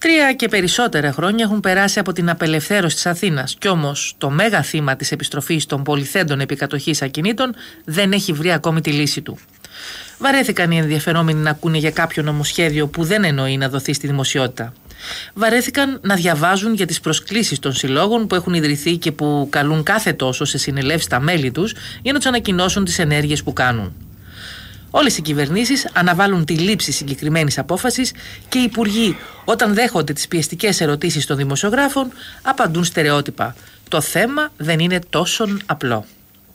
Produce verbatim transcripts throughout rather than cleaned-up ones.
Τρία και περισσότερα χρόνια έχουν περάσει από την απελευθέρωση της Αθήνας, κι όμως το μέγα θύμα της επιστροφής των πολυθέντων επικατοχής ακινήτων δεν έχει βρει ακόμη τη λύση του. Βαρέθηκαν οι ενδιαφερόμενοι να ακούνε για κάποιο νομοσχέδιο που δεν εννοεί να δοθεί στη δημοσιότητα. Βαρέθηκαν να διαβάζουν για τις προσκλήσεις των συλλόγων που έχουν ιδρυθεί και που καλούν κάθε τόσο σε συνελεύσεις τα μέλη τους για να τους ανακοινώσουν τις ενέργειες που κάνουν. Όλες οι κυβερνήσεις αναβάλουν τη λήψη συγκεκριμένης απόφασης και οι υπουργοί, όταν δέχονται τις πιεστικές ερωτήσεις των δημοσιογράφων, απαντούν στερεότυπα. Το θέμα δεν είναι τόσο απλό.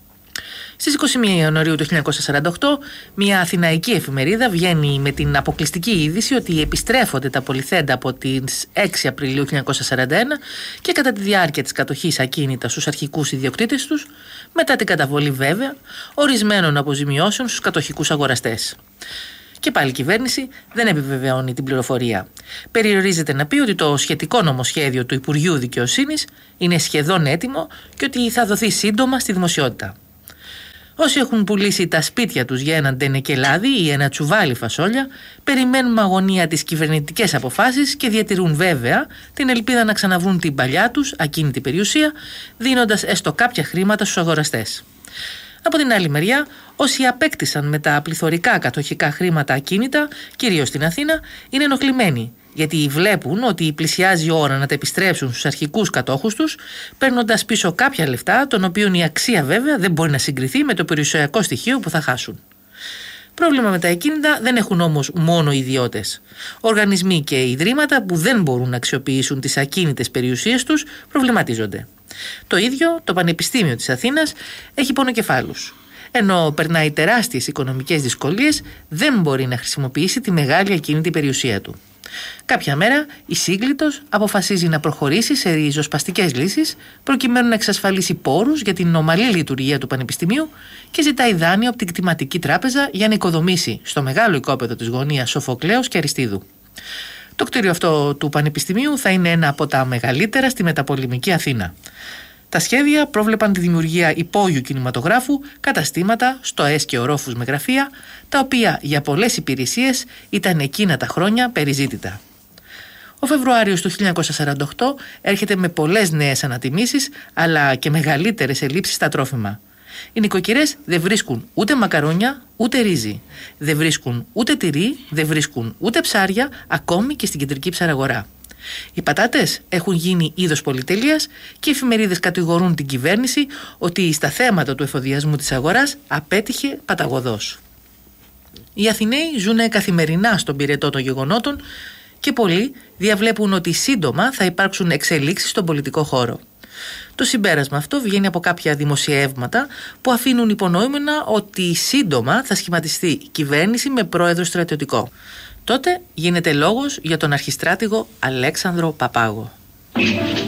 Στις είκοσι μία Ιανουαρίου του χίλια εννιακόσια σαράντα οκτώ, μια αθηναϊκή εφημερίδα βγαίνει με την αποκλειστική είδηση ότι επιστρέφονται τα πολυθέντα από τις έξι Απριλίου χίλια εννιακόσια σαράντα ένα και κατά τη διάρκεια της κατοχής ακίνητα στους αρχικούς ιδιοκτήτες τους, μετά την καταβολή βέβαια ορισμένων αποζημιώσεων στους κατοχικούς αγοραστές. Και πάλι η κυβέρνηση δεν επιβεβαιώνει την πληροφορία. Περιορίζεται να πει ότι το σχετικό νομοσχέδιο του Υπουργείου Δικαιοσύνης είναι σχεδόν έτοιμο και ότι θα δοθεί σύντομα στη δημοσιότητα. Όσοι έχουν πουλήσει τα σπίτια τους για έναν τενεκελάδι ή ένα τσουβάλι φασόλια, περιμένουν με αγωνία τις κυβερνητικές αποφάσεις και διατηρούν βέβαια την ελπίδα να ξαναβρούν την παλιά τους ακίνητη περιουσία, δίνοντας έστω κάποια χρήματα στους αγοραστές. Από την άλλη μεριά, όσοι απέκτησαν με τα πληθωρικά κατοχικά χρήματα ακίνητα, κυρίως στην Αθήνα, είναι ενοχλημένοι, γιατί βλέπουν ότι πλησιάζει η ώρα να τα επιστρέψουν στους αρχικούς κατόχους τους, παίρνοντας πίσω κάποια λεφτά, των οποίων η αξία βέβαια δεν μπορεί να συγκριθεί με το περιουσιακό στοιχείο που θα χάσουν. Πρόβλημα με τα ακίνητα δεν έχουν όμως μόνο οι ιδιώτες. Οργανισμοί και ιδρύματα που δεν μπορούν να αξιοποιήσουν τις ακίνητες περιουσίες τους προβληματίζονται. Το ίδιο το Πανεπιστήμιο της Αθήνας έχει πονοκεφάλους. Ενώ περνάει τεράστιες οικονομικές δυσκολίες, δεν μπορεί να χρησιμοποιήσει τη μεγάλη ακίνητη περιουσία του. Κάποια μέρα η Σύγκλιτος αποφασίζει να προχωρήσει σε ριζοσπαστικές λύσεις προκειμένου να εξασφαλίσει πόρους για την ομαλή λειτουργία του Πανεπιστημίου και ζητάει δάνειο από την Κτηματική Τράπεζα για να οικοδομήσει στο μεγάλο οικόπεδο της γωνίας Σοφοκλέους και Αριστίδου. Το κτίριο αυτό του Πανεπιστημίου θα είναι ένα από τα μεγαλύτερα στη μεταπολεμική Αθήνα. Τα σχέδια πρόβλεπαν τη δημιουργία υπόγειου κινηματογράφου, καταστήματα, στοές και ορόφους με γραφεία, τα οποία για πολλές υπηρεσίες ήταν εκείνα τα χρόνια περιζήτητα. Ο Φεβρουάριος του χίλια εννιακόσια σαράντα οκτώ έρχεται με πολλές νέες ανατιμήσεις, αλλά και μεγαλύτερες ελλείψεις στα τρόφιμα. Οι νοικοκυρές δεν βρίσκουν ούτε μακαρόνια, ούτε ρύζι. Δεν βρίσκουν ούτε τυρί, δεν βρίσκουν ούτε ψάρια, ακόμη και στην κεντρική ψαραγορά. Οι πατάτες έχουν γίνει είδος πολυτελείας και οι εφημερίδες κατηγορούν την κυβέρνηση ότι στα θέματα του εφοδιασμού της αγοράς απέτυχε παταγωδώς. Οι Αθηναίοι ζουν καθημερινά στον πυρετό των γεγονότων και πολλοί διαβλέπουν ότι σύντομα θα υπάρξουν εξελίξεις στον πολιτικό χώρο. Το συμπέρασμα αυτό βγαίνει από κάποια δημοσιεύματα που αφήνουν υπονοούμενα ότι σύντομα θα σχηματιστεί κυβέρνηση με πρόεδρο στρατιωτικό. Τότε γίνεται λόγος για τον αρχιστράτηγο Αλέξανδρο Παπάγο.